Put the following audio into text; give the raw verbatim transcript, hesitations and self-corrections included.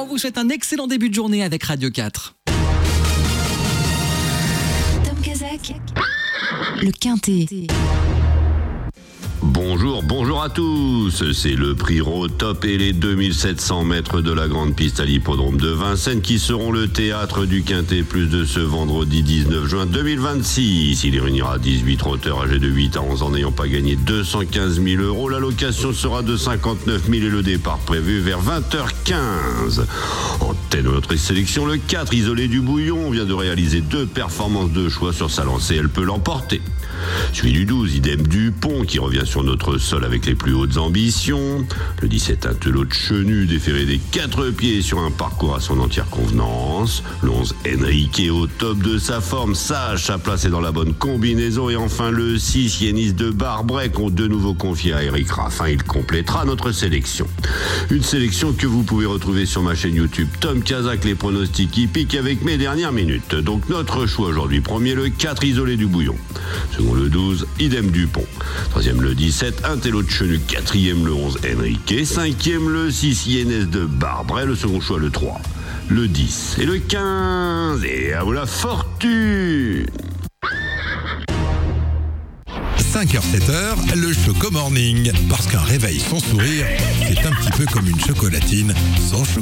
On vous souhaite un excellent début de journée avec Radio quatre. Tom Kazak, le Quintet. Bonjour, bonjour à tous. C'est le prix Road Top et les deux mille sept cents mètres de la grande piste à l'hippodrome de Vincennes qui seront le théâtre du Quintet Plus de ce vendredi dix-neuf juin deux mille vingt-six. Il y réunira dix-huit trotteurs âgés de huit à onze ans n'ayant pas gagné deux cent quinze mille euros. La location sera de cinquante-neuf mille et le départ prévu vers vingt heures quinze. En tête de notre sélection, le quatre Isolé du Bouillon vient de réaliser deux performances de choix sur sa lancée. Elle peut l'emporter. Suivi du douze, Idem Dupont, qui revient sur notre sol avec les plus hautes ambitions. Le dix-sept, Intello de Chenu, déféré des quatre pieds sur un parcours à son entière convenance. Le onze, Enrique, au top de sa forme, sage sa place est dans la bonne combinaison. Et enfin le six, Yénis de Barbret, qu'on de nouveau confié à Eric Raffin. Il complétera notre sélection. Une sélection que vous pouvez retrouver sur ma chaîne YouTube Tom Kazak, les pronostics hippiques avec mes dernières minutes. Donc notre choix aujourd'hui, premier le quatre, Isolé du Bouillon. Second le douze, Idem Dupont. Troisième le dix-sept, Intello de Chenu. Quatrième le onze, Enrique. Cinquième le six, Yénis de Barbret. Le second choix le trois, le dix et le quinze. Et à vous la fortune. cinq heures sept heures, le Choco Morning. Parce qu'un réveil sans sourire, c'est un petit peu comme une chocolatine sans chocolat.